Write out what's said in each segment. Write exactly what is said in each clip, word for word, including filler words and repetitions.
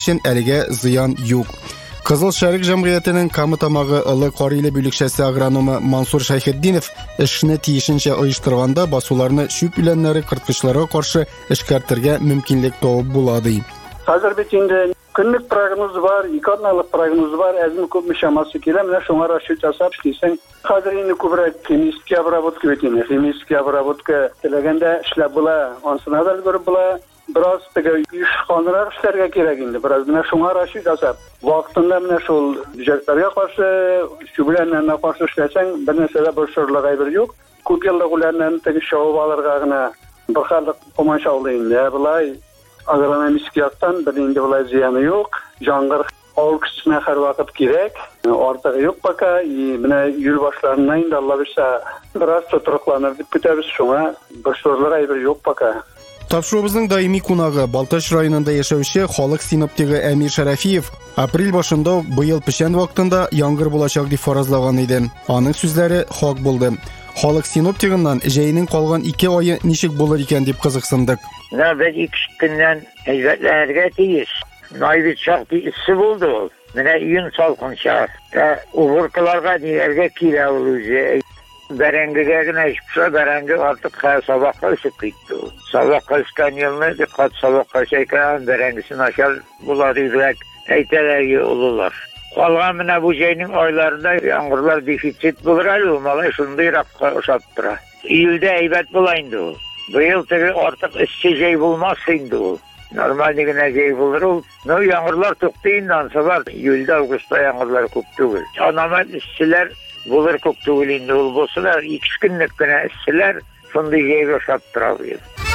için әлегә зыян юк. Кызыл Шәрик җәмгыятенең Кама тамагы ылы кариле бүлекчәсе агрономы Мансур Шайхетдинов эшне тиешенчә оештырганда басуларны шүп үләннәре кырткычларга каршы эшкәртергә мөмкинлек табып була ди. Хәзер бит инде көнлек прогноз бар, ике атналык прогноз бар, әзме күпме чамасы килә, менә шуңа расчет ясап эшлисең. Хәзер инде күбрәк химик обработка бит инде, химик обработка теләгәндә эшләп була, ансына да өлгереп була. Biraz teге işxanlara эшләргә кирәк инде. Biraz менә шуңа расчет ясап, вакытында менә шул бюджетларга каршы, шүбеләренә каршы эшләсәң, бер нәрсәдә борчырлык әйбер юк. Күп еллык үләрнән теге шау алырга гына бер хәллек комачаулы инде. Булай агрономик яктан бер инде булай зыяны юк. Жаңгыр авыл кешесенә һәр вакыт кирәк. Артыгы юк пока. И менә июль башларында инде Алла бирсә, biraz тотрыкланып көтәбез шуңа. Борчырлык әйбер юк пока. Тапшырубызның даими кунагы Балтач районында яшәүче халык синоптигы Әмир Шәрәфиев апрель башында быел пешән вакытында яңгыр булачак дип фаразлаган иде. Аның сүзләре хак булды. Халык синоптигыннан җәйнең калган ике ае ничек булыр икән дип кызыксындык. Менә бер ике көннән әйбәтләргә тиеш. Найбит шактый иссе булды ул. Менә июнь салкынча. Убыркыларга дигәргә кирәк ул үзе. Бәрәңгегә генә ишпса, бәрәңге артык сабакка ишеп китте. Сабакка ишкән елны диккат сабакка шәйкән бәрәңгесе начар була дигән әйтәләр улылар. Калган менә бу җәйнең айларында яңгырлар дефицит булыр әле, малай шундыйракка ошап тора. Июльдә әйбәт була инде ул. Быел теге артык иссе җәй булмас инде ул. Нормаль генә җәй булыр ул. Ну яңгырлар тукты инде, ансалар июльдә, августта яңгырлар күп түгел. Анамат исселәр булыр күп түгел инде ул булса, ике көнлек кенә исселәр шундый җәйгә ошап тора бу.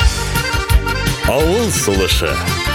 Авыл сулышы.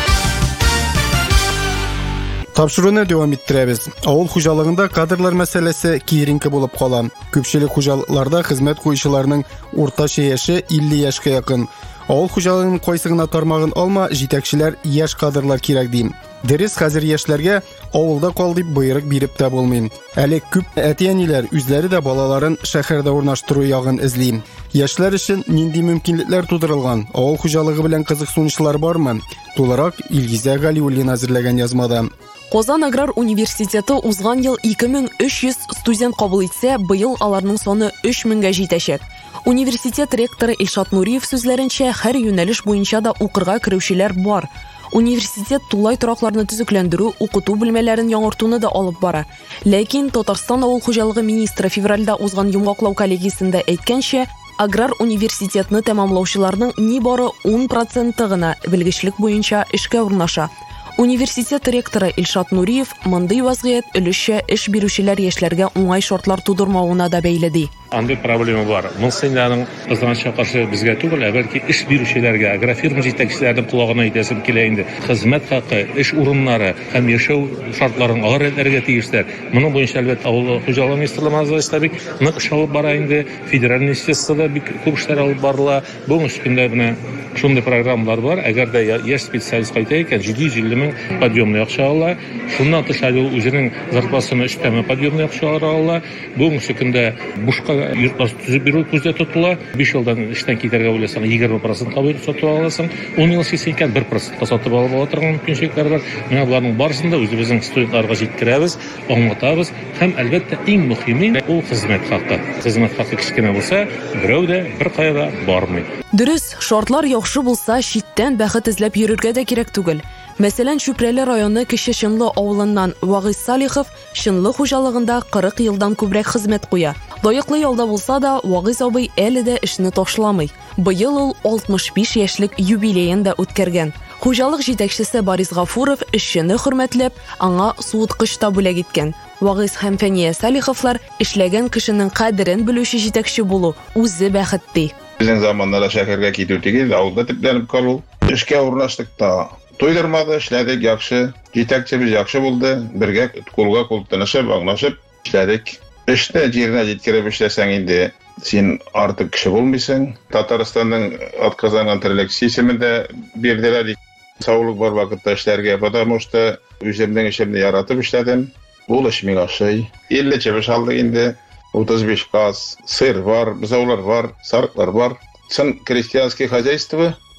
Тапшыруны дәвам иттерәбез. Авыл хуҗалыгында кадрлар мәсьәләсе киеренке булып кала. Күпчелек хуҗалыкларда хезмәт куючыларның уртача яше илле яшькә якын. Авыл хуҗалыгының кайсыгына тармагын алма, җитәкчеләр яшь кадрлар кирәк дим. Дөрес, хәзер яшьләргә авылда кал дип боерык биреп тә булмый. Әле күп әти-әниләр үзләре дә балаларын шәһәрдә урнаштыру ягын эзли. Яшьләр өчен нинди мөмкинлекләр тудырылган? Авыл хуҗалыгы белән кызыксынучылар бармы? Тулырак Илгизә Галиуллина әзерләгән язмада. Казан аграр университеты узган ел ике мең өч йөз студент кабул итсә, быел аларның саны өч меңгә җитәчәк. Университет ректоры Илшат Нуриев сүзләренчә, һәр юнәлеш буенча да укырга керүчеләр бар. Университет тулай торакларны төзекләндерү, укыту бүлмәләрен яңартуны да алып бара. Ләкин Татарстан авыл хуҗалыгы министры февральдә узган йомгаклау коллегиясендә әйткәнчә, аграр университетны тәмамлаучыларның нибары ун проценты гына белгечлек буенча эшкә урнаша. Университет ректоры Илшат Нуриев мондый вазгыять өлешчә эш бирүчеләр яшьләргә уңай шартлар тудырмавына да бәйле ди. Андый проблема бар. Мөнсеннәрнең кызганычка каршы безгә түгел, бәлки эш бирүчеләргә, агрофирма җитәкчеләренең кулагына әйтәсем килә инде. Хезмәт хакы, эш урыннары һәм яшәү шартларын агарәтләргә тиешләр. Моның буенча әлбәттә авыл хуҗалыгы министрлыгы бик нык эш алып бара инде. Федераль институттда бик күп эшләр алып барыла. Бу мөскендә менә шундый программалар бар. Әгәр дә яшь специалист кайта икән, җиде йөз илле мең подъемный акча ала. Шуннан тыш ул үзенең зарплатасын өчтәме подъемный акча ала. Бу мөскендә бушка йортлар төзеп бирү күздә тотыла. биш елдан эштән китәргә уйласаң, егерме процент кабул сатып аласың. ун ел сисән икән, бер процент сатып алып торган мөмкинлекләр бар. Менә буларның барысында үзебезнең студентларга җиткерәбез, аңлатабыз һәм әлбәттә иң мөһиме ул хезмәт хакы. Хезмәт хакы кичкенә булса, берәү дә бер кайда бармый. Дөрес, шартлар яхшы булса, читтән бәхет эзләп йөрергә дә кирәк түгел. Мәсәлән, Чүпрәле районы Кече Шынлы авылыннан Вагыйз Салихов шынлы хуҗалыгында кырык елдан күбрәк хезмәт куя. Лаеклы ялда булса да, Вагыйз абый әле дә эшне ташламый. Быел ул алтмыш биш яшьлек юбилеен дә үткәргән. Хуҗалык җитәкчесе Борис Гафуров эшчене хөрмәтләп, аңа суыткыч та бүләк иткән. Вагыйз һәм Фәния Салиховлар эшләгән кешенең кадерен белүче җитәкче булу үзе бәхет ди. Безнең заманнарда шәһәргә китү түгел, авылда төпләнеп калу. Эшкә урнаштык та. Тойдырмады, эшләдек яхшы, җитәкчебез яхшы булды, бергә кулга кул тынышып, аңлашып эшләдек. Эшне җиренә җиткереп эшләсәң инде, син артык кеше булмыйсың. Татарстанның атказанган терлек системында бирделәр. Саулык бар вакытта эшләргә, потому что үземнең эшемне яратып эшләдем. Ул эш миңа ошый. илле чебеш алдык инде, утыз биш каз, сыр бар, бозаулар бар, сарыклар бар. Сын крестьянское хозяйство,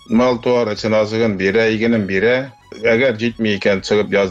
Mal tuar için azıgın bire, iginin bire. Eğer gitmeyken çıkıp yaz